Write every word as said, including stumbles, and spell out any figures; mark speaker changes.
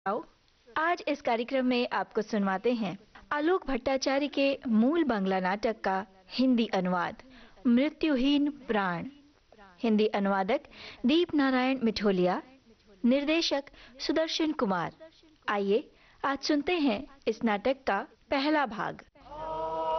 Speaker 1: आओ, आज इस कार्यक्रम में आपको सुनवाते हैं आलोक भट्टाचार्य के मूल बांग्ला नाटक का हिंदी अनुवाद मृत्युहीन प्राण। हिंदी अनुवादक दीप नारायण मिठोलिया, निर्देशक सुदर्शन कुमार। आइए आज सुनते हैं इस नाटक का पहला भाग।